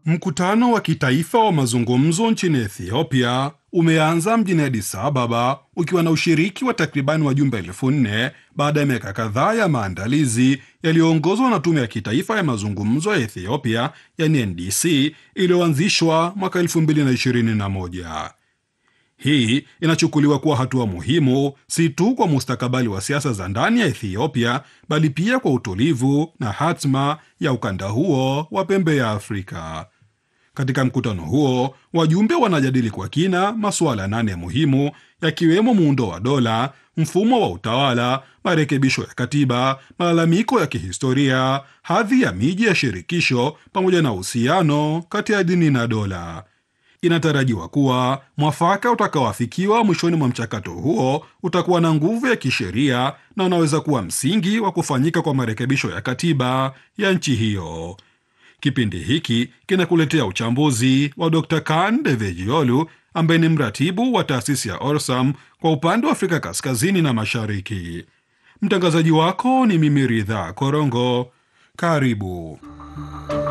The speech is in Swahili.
Mkutano wa kitaifa wa mazungumzo nchini Ethiopia umeanza mjini Addis Ababa ukiwa na ushiriki wa takribani wajumbe 4,000 baada ya miaka kadhaa ya maandalizi yaliyoongozwa na tume ya kitaifa ya mazungumzo ya Ethiopia, yani NDC, iliyoanzishwa mwaka 2021. Hii inachukuliwa kuwa hatua muhimu si tu kwa mustakabali wa siasa za ndani ya Ethiopia, bali pia kwa utulivu na hatma ya ukanda huo wa pembe ya Afrika. Katika mkutano huo, wajumbe wanajadili kwa kina masuala 8 muhimu, yakiwemo muundo wa dola, mfumo wa utawala, marekebisho ya katiba, malalamiko ya kihistoria, hadhi ya miji ya shirikisho, pamoja na uhusiano kati ya dini na dola. Inatarajiwa kuwa mwafaka utakaoafikiwa mwishoni mwa mchakato huo utakuwa na nguvu ya kisheria na unaweza kuwa msingi wa kufanyika kwa marekebisho ya katiba ya nchi hiyo. Kipindi hiki kinakuletea uchambuzi wa Dr. Kan Devejiolu ambaye ni mratibu wa taasisi ya Orsam kwa upande wa Afrika Kaskazini na Mashariki. Mtangazaji wako ni mimi Ridha Korongo. Karibu.